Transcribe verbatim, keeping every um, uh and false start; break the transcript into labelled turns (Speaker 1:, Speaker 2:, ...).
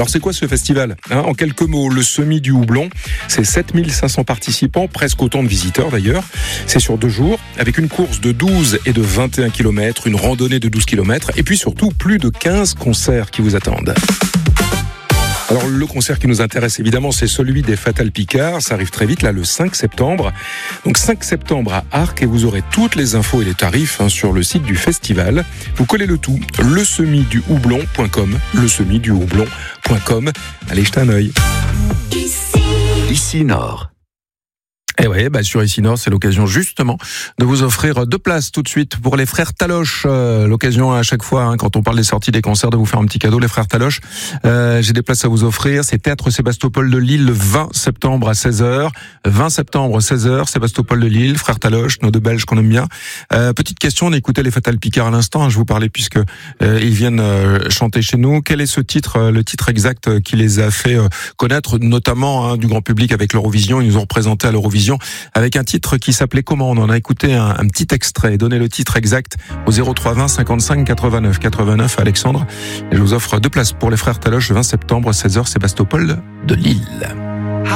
Speaker 1: Alors c'est quoi ce festival, hein? En quelques mots, le Semis du Houblon, c'est sept mille cinq cents participants, presque autant de visiteurs d'ailleurs. C'est sur deux jours, avec une course de douze et de vingt et un kilomètres, une randonnée de douze kilomètres, et puis surtout plus de quinze concerts qui vous attendent. Alors le concert qui nous intéresse évidemment, c'est celui des Fatal Picard. Ça arrive très vite, là, le cinq septembre. Donc cinq septembre à Arques, et vous aurez toutes les infos et les tarifs hein, sur le site du festival. Vous collez le tout, le semis du houblon point com, le semis du houblon point com. Allez, jetez un œil.
Speaker 2: Ici, Ici Nord.
Speaker 3: Et ouais, bah sur Ici Nord, c'est l'occasion justement de vous offrir deux places tout de suite pour les frères Taloche. Euh, l'occasion à chaque fois, hein, quand on parle des sorties des concerts, de vous faire un petit cadeau, les frères Taloche. Euh, j'ai des places à vous offrir. C'est Théâtre Sébastopol de Lille le vingt septembre à seize heures. vingt septembre, seize heures, Sébastopol de Lille, frères Taloche, nos deux Belges qu'on aime bien. Euh, petite question, on écoutait les Fatal Picard à l'instant. Hein, je vous parlais puisque euh, ils viennent euh, chanter chez nous. Quel est ce titre, euh, le titre exact qui les a fait euh, connaître, notamment hein, du grand public avec l'Eurovision. Ils nous ont représenté à l'Eurovision avec un titre qui s'appelait comment? On en a écouté un, un petit extrait. Donnez le titre exact au zéro trois vingt cinquante-cinq quatre-vingt-neuf quatre-vingt-neuf Alexandre. Et je vous offre deux places pour les frères Taloche le vingt septembre, seize heures, Sébastopol de Lille.